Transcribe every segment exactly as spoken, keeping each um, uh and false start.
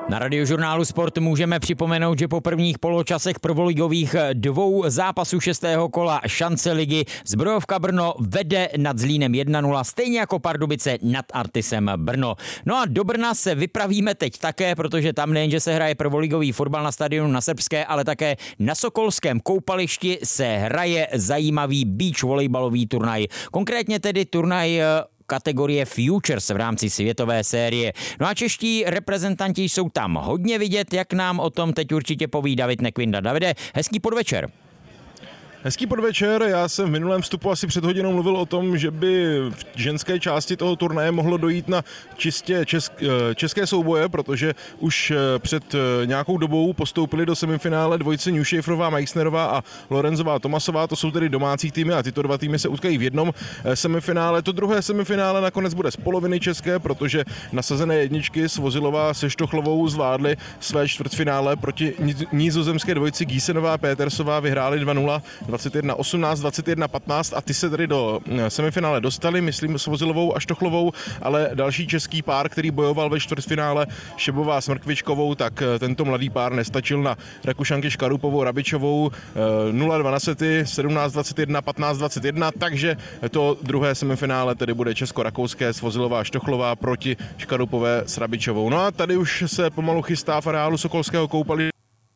Na Radiožurnálu Sport můžeme připomenout, že po prvních poločasech prvoligových dvou zápasů šestého kola šance ligy Zbrojovka Brno vede nad Zlínem jedna nula, stejně jako Pardubice nad Artisem Brno. No a do Brna se vypravíme teď také, protože tam nejenže se hraje prvoligový fotbal na stadionu na Srbské, ale také na Sokolském koupališti se hraje zajímavý beach volejbalový turnaj. Konkrétně tedy turnaj kategorie Futures v rámci světové série. No a čeští reprezentanti jsou tam hodně vidět, jak nám o tom teď určitě poví David Nekvinda. Davide, hezký podvečer. Hezký podvečer, já jsem v minulém vstupu asi před hodinou mluvil o tom, že by v ženské části toho turnaje mohlo dojít na čistě česk, české souboje, protože už před nějakou dobou postoupili do semifinále dvojice Newshaferová, Meixnerová a Lorenzová Tomasová, to jsou tedy domácí týmy a tyto dva týmy se utkají v jednom semifinále. To druhé semifinále nakonec bude z poloviny české, protože nasazené jedničky Svozilová se Štochlovou zvládly své čtvrtfinále proti nizozemské dvojici Giesenová Petersová, vyhráli dva nula, dvacet jedna osmnáct, dvacet jedna patnáct a ty se tedy do semifinále dostali, myslím Svozilovou a Štochlovou, ale další český pár, který bojoval ve čtvrtfinále Šebová s Mrkvičkovou, tak tento mladý pár nestačil na Rakušanky Škarupovou Rabičovou nula dva na sety, sedmnáct dvacet jedna, patnáct dvacet jedna, takže to druhé semifinále tedy bude česko-rakouské Svozilová a Štochlová proti Škarupové s Rabičovou. No a tady už se pomalu chystá v areálu Sokolského koupaliště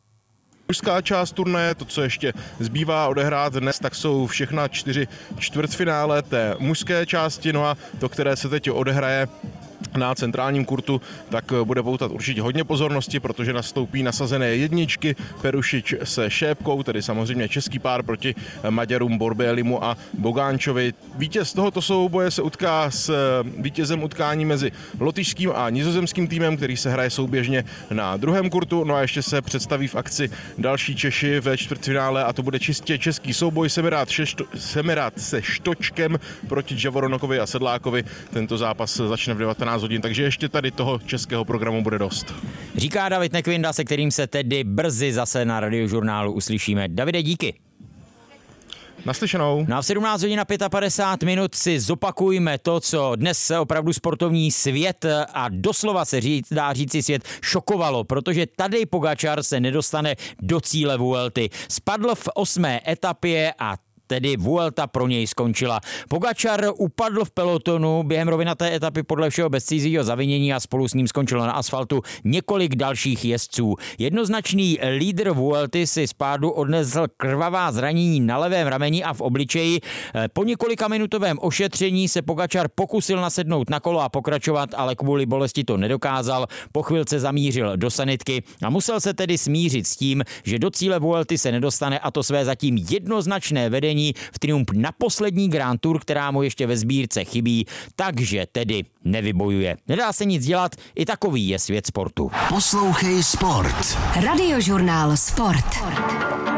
mužská část turnaje, to, co ještě zbývá odehrát dnes, tak jsou všechna čtyři čtvrtfinále té mužské části, no a to, které se teď odehraje na centrálním kurtu, tak bude poutat určitě hodně pozornosti, protože nastoupí nasazené jedničky Perušič se Šépkou, tedy samozřejmě český pár proti Maďarům Borbélimu a Bogánčovi. Vítěz tohoto souboje se utká s vítězem utkání mezi lotyšským a nizozemským týmem, který se hraje souběžně na druhém kurtu, no a ještě se představí v akci další Češi ve čtvrtfinále a to bude čistě český souboj Semerát, šešto, Semerát se Štočkem proti Javoronokovi a Sedlákovi. Tento zápas začne v devatenáct hodin, takže ještě tady toho českého programu bude dost. Říká David Nekvinda, se kterým se tedy brzy zase na Radiožurnálu uslyšíme. Davide, díky. Naslyšenou. Na sedmnáct hodin a padesát pět minut si zopakujme to, co dnes se opravdu sportovní svět a doslova se říct, dá říci svět šokovalo, protože Tadej Pogačar se nedostane do cíle Vuelty. Spadl v osmé etapě a tedy Vuelta pro něj skončila. Pogačar upadl v pelotonu během rovinaté etapy podle všeho bez cizího zavinění a spolu s ním skončilo na asfaltu několik dalších jezdců. Jednoznačný lídr Vuelty si z pádu odnesl krvavá zranění na levém rameni a v obličeji. Po několika minutovém ošetření se Pogačar pokusil nasednout na kolo a pokračovat, ale kvůli bolesti to nedokázal. Po chvilce zamířil do sanitky a musel se tedy smířit s tím, že do cíle Vuelty se nedostane a to své zatím jednoznačné vedení v triumf na poslední Grand Tour, která mu ještě ve sbírce chybí, takže tedy nevybojuje. Nedá se nic dělat, i takový je svět sportu. Poslouchej Sport. Radiožurnál Sport.